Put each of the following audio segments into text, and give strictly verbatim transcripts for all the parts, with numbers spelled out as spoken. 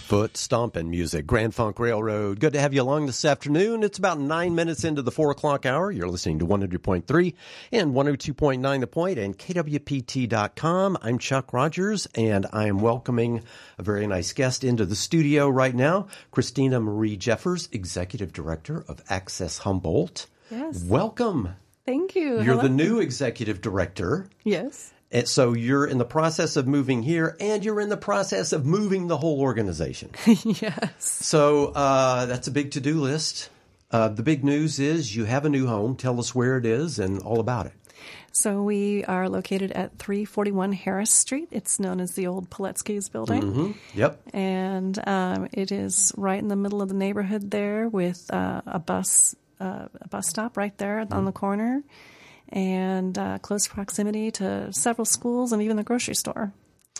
Foot stomping music, Grand Funk Railroad. Good to have you along this afternoon. It's about nine minutes into the four o'clock hour. You're listening to one hundred point three and one oh two point nine The Point and K W P T dot com. I'm Chuck Rogers, and I am welcoming a very nice guest into the studio right now, Christina Marie Jeffers, Executive Director of Access Humboldt. Yes. Welcome. Thank you. You're Hello. the new Executive Director. Yes. And so you're in the process of moving here, and you're in the process of moving the whole organization. Yes. So uh, that's a big to-do list. Uh, the big news is you have a new home. Tell us where it is and all about it. So we are located at three forty-one Harris Street. It's known as the old Poletsky's building. Mm-hmm. Yep. And um, it is right in the middle of the neighborhood there with uh, a bus uh, a bus stop right there mm-hmm. on the corner. And uh, close proximity to several schools and even the grocery store.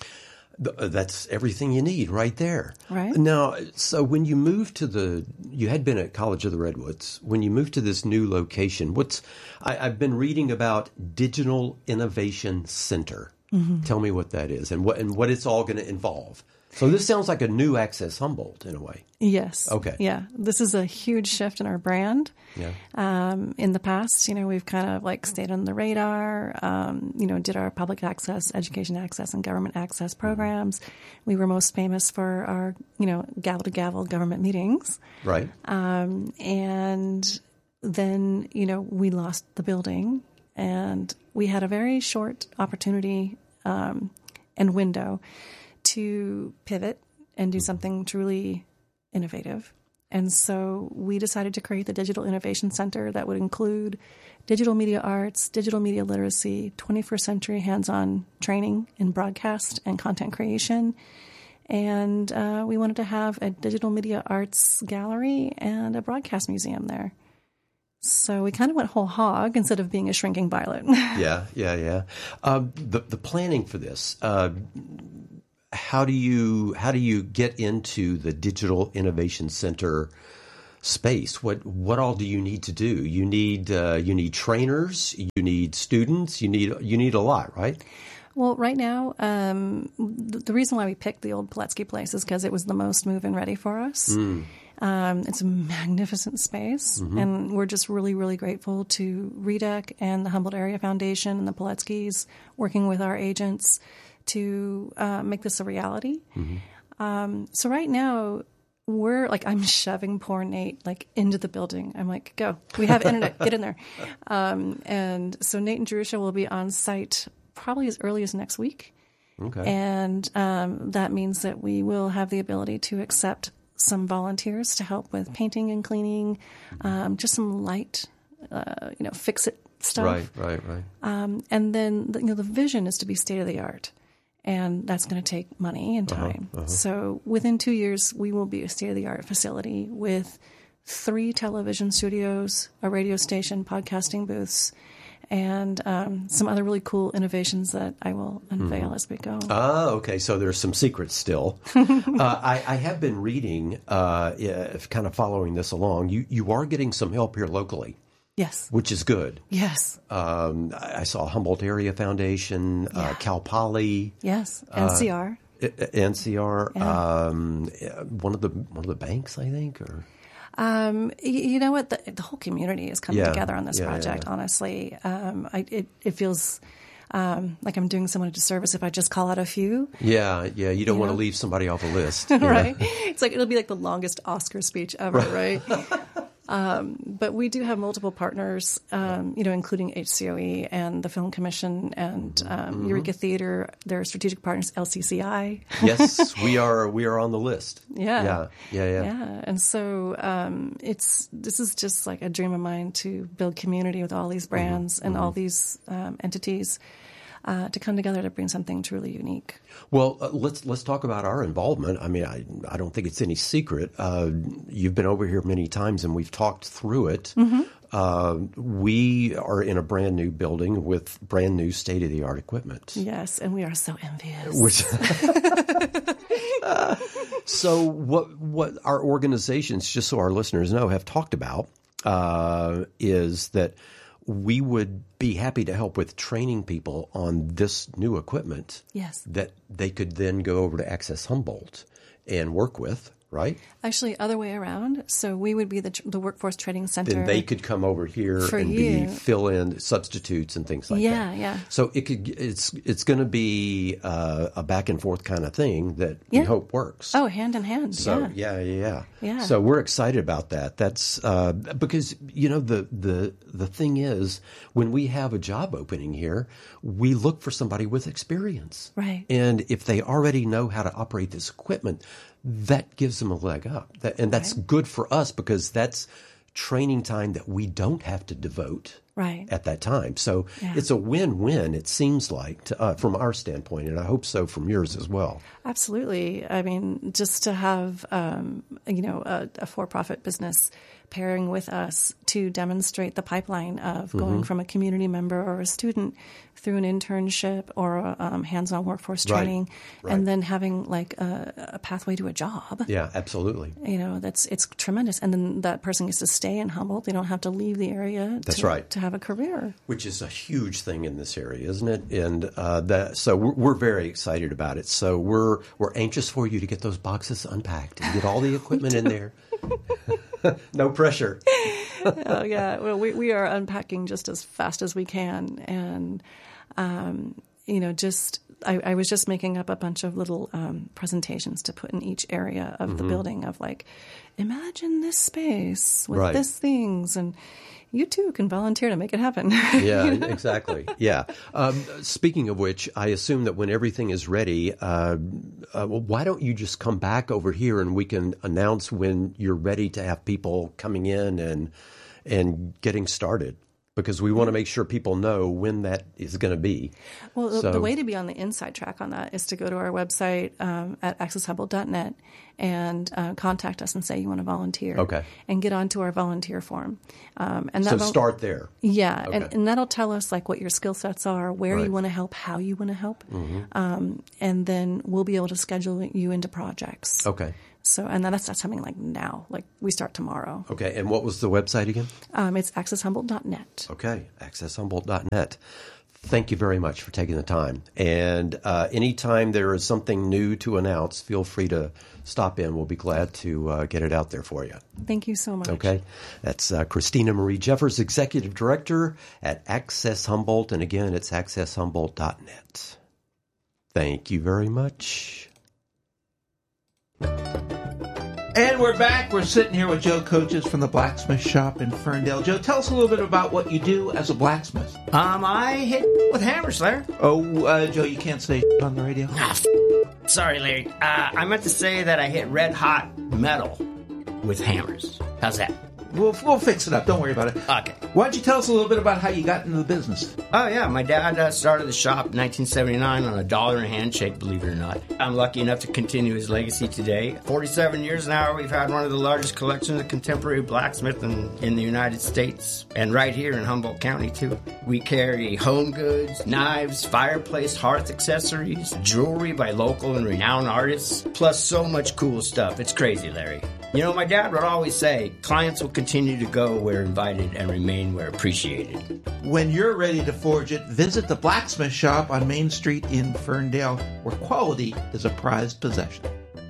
That's everything you need right there. Right. Now, so when you moved to the, you had been at College of the Redwoods. When you moved to this new location, what's, I, I've been reading about Digital Innovation Center. Mm-hmm. Tell me what that is and what and what it's all going to involve. So this sounds like a new Access Humboldt in a way. Yes. Okay. Yeah. This is a huge shift in our brand. Yeah. Um, in the past, you know, we've kind of like stayed on the radar, um, you know, did our public access, education access, and government access programs. Mm-hmm. We were most famous for our, you know, gavel to gavel government meetings. Right. Um, and then, you know, we lost the building and we had a very short opportunity um, and window to pivot and do something truly innovative. And so we decided to create the Digital Innovation Center that would include digital media arts, digital media literacy, twenty-first century hands-on training in broadcast and content creation. And uh, we wanted to have a digital media arts gallery and a broadcast museum there. So we kind of went whole hog instead of being a shrinking violet. yeah, yeah, yeah. Um, the, the planning for this, uh, How do you how do you get into the Digital Innovation Center space? What what all do you need to do? You need uh, you need trainers, you need students, you need you need a lot, right? Well, right now, um, the, the reason why we picked the old Poletsky place is because it was the most move-in ready for us. Mm. Um, it's a magnificent space, mm-hmm. and we're just really, really grateful to R E D C and the Humboldt Area Foundation and the Poletskys working with our agents to uh, make this a reality. Mm-hmm. Um, so right now, we're like, I'm shoving poor Nate like into the building. I'm like, go. We have internet. Get in there. Um, and so Nate and Jerusha will be on site probably as early as next week. Okay. And um, that means that we will have the ability to accept some volunteers to help with painting and cleaning, um, just some light, uh, you know, fix-it stuff. Right, right, right. Um, and then, the, you know, the vision is to be state-of-the-art. And that's going to take money and time. Uh-huh, uh-huh. So within two years, we will be a state-of-the-art facility with three television studios, a radio station, podcasting booths, and um, some other really cool innovations that I will unveil mm-hmm. as we go. Ah, okay. So there's some secrets still. uh, I, I have been reading, uh, kind of following this along. You, you are getting some help here locally. Yes. Which is good. Yes. Um, I saw Humboldt Area Foundation, yeah. uh, Cal Poly. Yes. N C R. Uh, N C R. Yeah. Um, one of the one of the banks, I think, or. Um, you, you know what? The, the whole community is coming yeah. together on this yeah, project. Yeah. Honestly, um, I, it it feels. Um, like I'm doing someone a disservice if I just call out a few. Yeah, yeah. You don't you want know? to leave somebody off a list. Right? It's like, it'll be like the longest Oscar speech ever, right? um, but we do have multiple partners, um, you know, including H C O E and the Film Commission and um, mm-hmm. Eureka Theater. Their strategic partners, L C C I. Yes, we are we are on the list. Yeah. Yeah, yeah, yeah. Yeah. And so um, it's this is just like a dream of mine to build community with all these brands mm-hmm. and mm-hmm. all these um, entities. Uh, to come together to bring something truly unique. Well, uh, let's let's talk about our involvement. I mean, I I don't think it's any secret. Uh, you've been over here many times, and we've talked through it. Mm-hmm. Uh, we are in a brand new building with brand new state of the art equipment. Yes, and we are so envious. Which, uh, so, what what our organizations, just so our listeners know, have talked about uh, is that we would be happy to help with training people on this new equipment. Yes. That they could then go over to Access Humboldt and work with, right? Actually, other way around. So we would be the the workforce training center. Then they could come over here for and you. be fill in substitutes and things like yeah, that. Yeah, yeah. So it could it's it's going to be uh, a back and forth kind of thing that yeah. we hope works. Oh, hand in hand. So yeah. yeah, yeah, yeah. Yeah. So we're excited about that. That's uh, because you know the the the thing is when we have a job opening here, we look for somebody with experience. Right. And if they already know how to operate this equipment, that gives them a leg up. That, and that's right. good for us because that's training time that we don't have to devote right. at that time. So yeah. it's a win-win, it seems like, to, uh, from our standpoint, and I hope so from yours as well. Absolutely. I mean, just to have, um, you know, a, a for-profit business pairing with us to demonstrate the pipeline of Mm-hmm. going from a community member or a student through an internship or a um, hands-on workforce training, right. and then having like a, a pathway to a job. Yeah, absolutely. You know, that's it's tremendous. And then that person gets to stay in Humboldt. They don't have to leave the area. That's to, right. to have a career. Which is a huge thing in this area, isn't it? And uh, that, so we're, we're very excited about it. So we're we're anxious for you to get those boxes unpacked and get all the equipment in there. No pressure. Oh yeah, well we we are unpacking just as fast as we can, and um, you know, just I, I was just making up a bunch of little um, presentations to put in each area of mm-hmm. the building of like, imagine this space with right. this things, and you too can volunteer to make it happen. Yeah, you know? Exactly. Yeah. Um, speaking of which, I assume that when everything is ready, uh, uh, well, why don't you just come back over here and we can announce when you're ready to have people coming in and and getting started? Because we want to make sure people know when that is going to be. Well, so, the way to be on the inside track on that is to go to our website um, at access humboldt dot net and uh, contact us and say you want to volunteer. Okay. And get onto our volunteer form. Um, and so start there. Yeah, okay. and, and that'll tell us like what your skill sets are, where right. you want to help, how you want to help, mm-hmm. um, and then we'll be able to schedule you into projects. Okay. So, and then that's, that's happening like now, like we start tomorrow. Okay, and what was the website again? Um, it's access humboldt dot net. Okay, access humboldt dot net. Thank you very much for taking the time. And uh, anytime there is something new to announce, feel free to stop in. We'll be glad to uh, get it out there for you. Thank you so much. Okay, that's uh, Christina Marie Jeffers, Executive Director at Access Humboldt. And again, it's access humboldt dot net. Thank you very much. And we're back. We're sitting here with Joe Coaches from the blacksmith shop in Ferndale. Joe, tell us a little bit about what you do as a blacksmith. Um, I hit with hammers, Larry. Oh, uh, Joe, you can't say on the radio. Ah, f- sorry, Larry. Uh, I meant to say that I hit red hot metal with hammers. How's that? We'll, we'll fix it up. Don't worry about it. Okay. Why don't you tell us a little bit about how you got into the business? Oh, yeah. My dad uh, started the shop in nineteen seventy-nine on a dollar and a handshake, believe it or not. I'm lucky enough to continue his legacy today. forty-seven years now, we've had one of the largest collections of contemporary blacksmith in, in the United States, and right here in Humboldt County, too. We carry home goods, knives, fireplace, hearth accessories, jewelry by local and renowned artists, plus so much cool stuff. It's crazy, Larry. You know, my dad would always say, clients will continue to go where invited and remain where appreciated. When you're ready to forge it, visit the blacksmith shop on Main Street in Ferndale, where quality is a prized possession.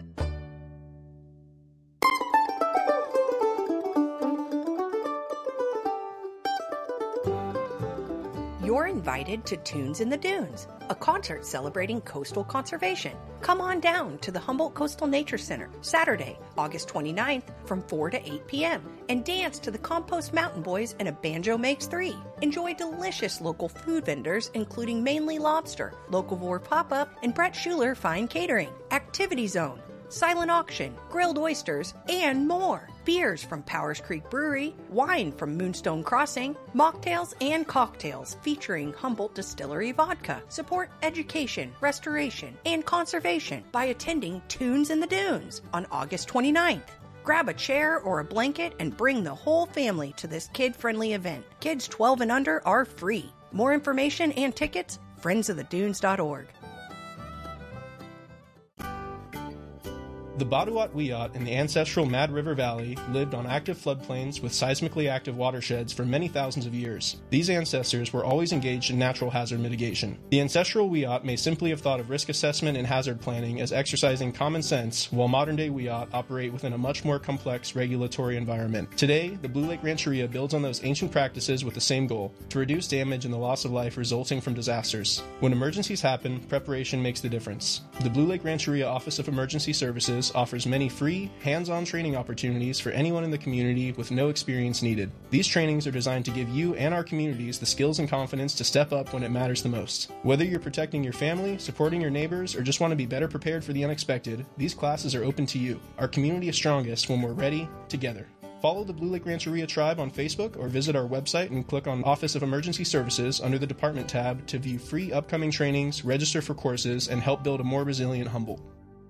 You're invited to Tunes in the Dunes, a concert celebrating coastal conservation. Come on down to the Humboldt Coastal Nature Center, Saturday, August twenty-ninth from four to eight p.m. and dance to the Compost Mountain Boys and A Banjo Makes Three. Enjoy delicious local food vendors, including Mainly Lobster, Locavore Pop-Up, and Brett Schuler Fine Catering. Activity Zone, silent auction, grilled oysters, and more. Beers from Powers Creek Brewery, wine from Moonstone Crossing, mocktails and cocktails featuring Humboldt Distillery Vodka. Support education, restoration, and conservation by attending Tunes in the Dunes on August twenty-ninth. Grab a chair or a blanket and bring the whole family to this kid-friendly event. Kids twelve and under are free. More information and tickets, friends of the dunes dot org. The Baduat Wiyot in the ancestral Mad River Valley lived on active floodplains with seismically active watersheds for many thousands of years. These ancestors were always engaged in natural hazard mitigation. The ancestral Wiyot may simply have thought of risk assessment and hazard planning as exercising common sense, while modern-day Wiyot operate within a much more complex regulatory environment. Today, the Blue Lake Rancheria builds on those ancient practices with the same goal, to reduce damage and the loss of life resulting from disasters. When emergencies happen, preparation makes the difference. The Blue Lake Rancheria Office of Emergency Services offers many free, hands-on training opportunities for anyone in the community with no experience needed. These trainings are designed to give you and our communities the skills and confidence to step up when it matters the most. Whether you're protecting your family, supporting your neighbors, or just want to be better prepared for the unexpected, these classes are open to you. Our community is strongest when we're ready, together. Follow the Blue Lake Rancheria Tribe on Facebook or visit our website and click on Office of Emergency Services under the Department tab to view free upcoming trainings, register for courses, and help build a more resilient Humboldt.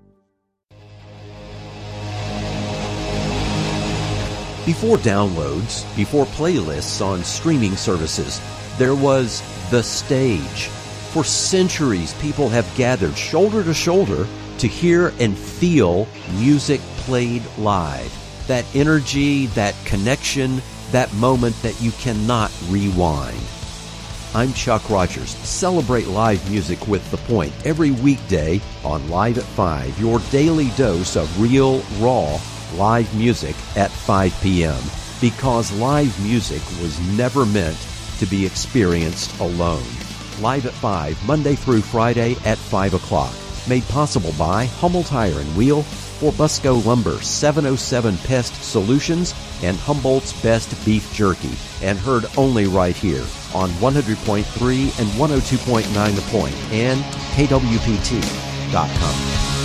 Before downloads, before playlists on streaming services, there was the stage. For centuries, people have gathered shoulder to shoulder to hear and feel music played live. That energy, that connection, that moment that you cannot rewind. I'm Chuck Rogers. Celebrate live music with The Point every weekday on Live at five, your daily dose of real, raw, live music at five p.m. Because live music was never meant to be experienced alone. Live at five, Monday through Friday at five o'clock. Made possible by Hummel Tire and Wheel, for Busco Lumber, seven oh seven Pest Solutions, and Humboldt's Best Beef Jerky, and heard only right here on one hundred point three and one oh two point nine The Point and K W P T dot com.